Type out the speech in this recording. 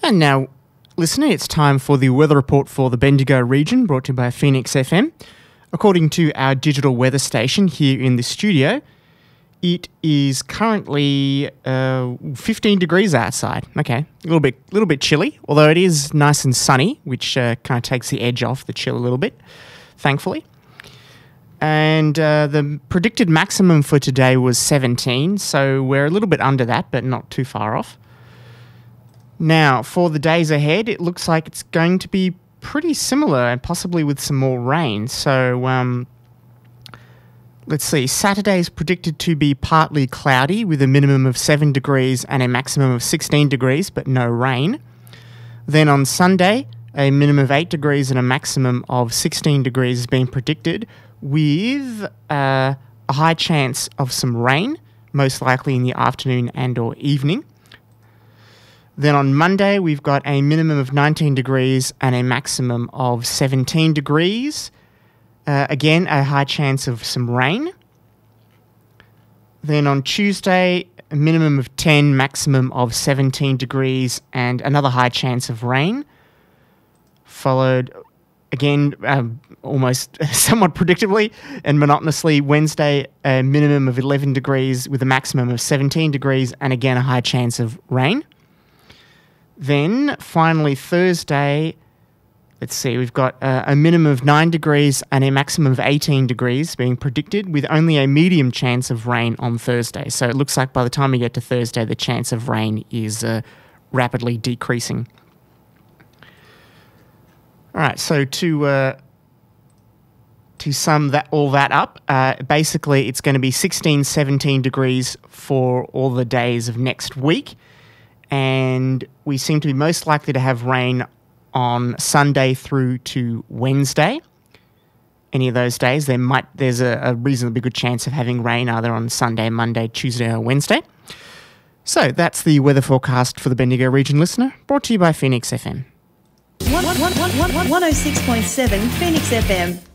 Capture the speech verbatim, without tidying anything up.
And now, listener, it's time for the weather report for the Bendigo region, brought to you by Phoenix F M. According to our digital weather station here in the studio, it is currently uh, fifteen degrees outside. Okay, a little bit, little bit chilly, although it is nice and sunny, which uh, kind of takes the edge off the chill a little bit, thankfully. And uh, the predicted maximum for today was seventeen, so we're a little bit under that, but not too far off. Now, for the days ahead, it looks like it's going to be pretty similar and possibly with some more rain. So, um, let's see. Saturday is predicted to be partly cloudy with a minimum of seven degrees and a maximum of sixteen degrees, but no rain. Then on Sunday, a minimum of eight degrees and a maximum of sixteen degrees is being predicted with uh, a high chance of some rain, most likely in the afternoon and or evening. Then on Monday, we've got a minimum of nineteen degrees and a maximum of seventeen degrees. Uh, again, a high chance of some rain. Then on Tuesday, a minimum of ten, maximum of seventeen degrees and another high chance of rain. Followed, again, um, almost somewhat predictably and monotonously, Wednesday, a minimum of eleven degrees with a maximum of seventeen degrees and again a high chance of rain. Then, finally, Thursday, let's see, we've got uh, a minimum of nine degrees and a maximum of eighteen degrees being predicted with only a medium chance of rain on Thursday. So it looks like by the time we get to Thursday, the chance of rain is uh, rapidly decreasing. All right, so to uh, to sum that all that up, uh, basically it's going to be sixteen, seventeen degrees for all the days of next week. And we seem to be most likely to have rain on Sunday through to Wednesday. Any of those days, there might there's a, a reasonably good chance of having rain either on Sunday, Monday, Tuesday or Wednesday. So that's the weather forecast for the Bendigo region, listener, brought to you by Phoenix F M. one oh six point seven Phoenix F M.